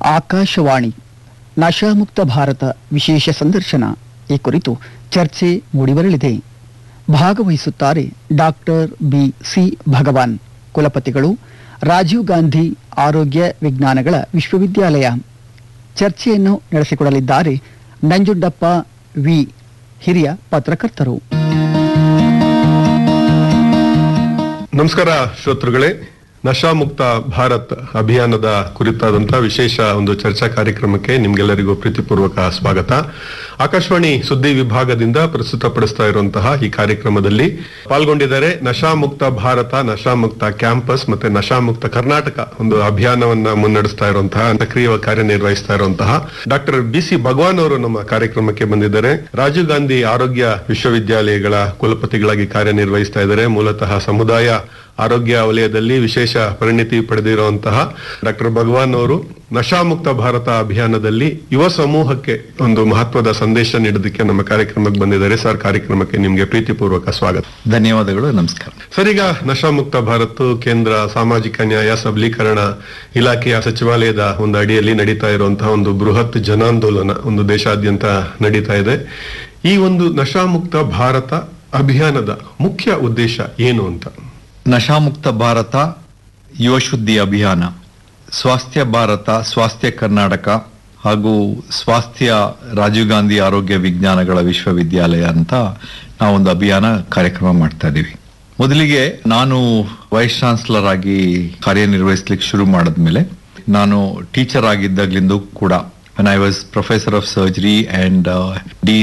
ಆಕಾಶವಾಣಿ ನಶಾಮುಕ್ತ ಭಾರತ ವಿಶೇಷ ಸಂದರ್ಶನ ಈ ಕುರಿತು ಚರ್ಚೆ ಮೂಡಿಬರಲಿದೆ. ಭಾಗವಹಿಸುತ್ತಾರೆ ಡಾಕ್ಟರ್ ಬಿ.ಸಿ. ಭಗವಾನ್, ಕುಲಪತಿಗಳು, ರಾಜೀವ್ ಗಾಂಧಿ ಆರೋಗ್ಯ ವಿಜ್ಞಾನಗಳ ವಿಶ್ವವಿದ್ಯಾಲಯ. ಚರ್ಚೆಯನ್ನು ನಡೆಸಿಕೊಡಲಿದ್ದಾರೆ ನಂಜುಂಡಪ್ಪ ವಿ, ಹಿರಿಯ ಪತ್ರಕರ್ತರು. ನಮಸ್ಕಾರ ಶ್ರೋತೃಗಳೇ, ನಶಾಮುಕ್ತ ಭಾರತ್ ಅಭಿಯಾನದ ಕುರಿತಾದಂತಹ ವಿಶೇಷ ಒಂದು ಚರ್ಚಾ ಕಾರ್ಯಕ್ರಮಕ್ಕೆ ನಿಮ್ಗೆಲ್ಲರಿಗೂ ಪ್ರೀತಿಪೂರ್ವಕ ಸ್ವಾಗತ. ಆಕಾಶವಾಣಿ ಸುದ್ದಿ ವಿಭಾಗದಿಂದ ಪ್ರಸ್ತುತಪಡಿಸ್ತಾ ಇರುವಂತಹ ಈ ಕಾರ್ಯಕ್ರಮದಲ್ಲಿ ಪಾಲ್ಗೊಂಡಿದ್ದಾರೆ ನಶಾಮುಕ್ತ ಭಾರತ, ನಶಾಮುಕ್ತ ಕ್ಯಾಂಪಸ್ ಮತ್ತೆ ನಶಾಮುಕ್ತ ಕರ್ನಾಟಕ ಒಂದು ಅಭಿಯಾನವನ್ನ ಮುನ್ನಡೆಸ್ತಾ ಇರುವಂತಹ, ಸಕ್ರಿಯ ಕಾರ್ಯನಿರ್ವಹಿಸ್ತಾ ಇರುವಂತಹ ಡಾಕ್ಟರ್ ಬಿ.ಸಿ. ಭಗವಾನ್ ಅವರು ನಮ್ಮ ಕಾರ್ಯಕ್ರಮಕ್ಕೆ ಬಂದಿದ್ದಾರೆ. ರಾಜೀವ್ ಗಾಂಧಿ ಆರೋಗ್ಯ ವಿಶ್ವವಿದ್ಯಾಲಯಗಳ ಕುಲಪತಿಗಳಾಗಿ ಕಾರ್ಯನಿರ್ವಹಿಸ್ತಾ ಇದ್ದಾರೆ. ಮೂಲತಃ ಸಮುದಾಯ ಆರೋಗ್ಯ ವಲಯದಲ್ಲಿ ವಿಶೇಷ ಪರಿಣಿತಿ ಪಡೆದಿರುವಂತಹ ಡಾಕ್ಟರ್ ಭಗವಾನ್ ಅವರು ನಶಾಮುಕ್ತ ಭಾರತ ಅಭಿಯಾನದಲ್ಲಿ ಯುವ ಸಮೂಹಕ್ಕೆ ಒಂದು ಮಹತ್ವದ ಸಂದೇಶ ನೀಡೋದಕ್ಕೆ ನಮ್ಮ ಕಾರ್ಯಕ್ರಮಕ್ಕೆ ಬಂದಿದ್ದಾರೆ. ಸರ್, ಕಾರ್ಯಕ್ರಮಕ್ಕೆ ನಿಮ್ಗೆ ಪ್ರೀತಿಪೂರ್ವಕ ಸ್ವಾಗತ. ಧನ್ಯವಾದಗಳು. ನಮಸ್ಕಾರ. ಸರ್, ಈಗ ನಶಾಮುಕ್ತ ಭಾರತ್ ಕೇಂದ್ರ ಸಾಮಾಜಿಕ ನ್ಯಾಯ ಸಬಲೀಕರಣ ಇಲಾಖೆಯ ಸಚಿವಾಲಯದ ಒಂದು ಅಡಿಯಲ್ಲಿ ನಡೀತಾ ಇರುವಂತಹ ಒಂದು ಬೃಹತ್ ಜನಾಂದೋಲನ ಒಂದು ದೇಶಾದ್ಯಂತ ನಡೀತಾ ಇದೆ. ಈ ಒಂದು ನಶಾಮುಕ್ತ ಭಾರತ ಅಭಿಯಾನದ ಮುಖ್ಯ ಉದ್ದೇಶ ಏನು ಅಂತ? ನಶಾಮುಕ್ತ ಭಾರತ ಯುವ ಶುದ್ಧಿ ಅಭಿಯಾನ, ಸ್ವಾಸ್ಥ್ಯ ಭಾರತ, ಸ್ವಾಸ್ಥ್ಯ ಕರ್ನಾಟಕ ಹಾಗೂ ಸ್ವಾಸ್ಥ್ಯ ರಾಜೀವ್ ಗಾಂಧಿ ಆರೋಗ್ಯ ವಿಜ್ಞಾನಗಳ ವಿಶ್ವವಿದ್ಯಾಲಯ ಅಂತ ನಾವೊಂದು ಅಭಿಯಾನ ಕಾರ್ಯಕ್ರಮ ಮಾಡ್ತಾ ಇದ್ದೀವಿ. ಮೊದಲಿಗೆ ನಾನು ವೈಸ್ ಚಾನ್ಸಲರ್ ಆಗಿ ಕಾರ್ಯನಿರ್ವಹಿಸ್ಲಿಕ್ಕೆ ಶುರು ಮಾಡಿದ್ಮೇಲೆ, ನಾನು ಟೀಚರ್ ಆಗಿದ್ದಾಗ್ಲಿಂದ ಕೂಡ when I was professor of surgery and dean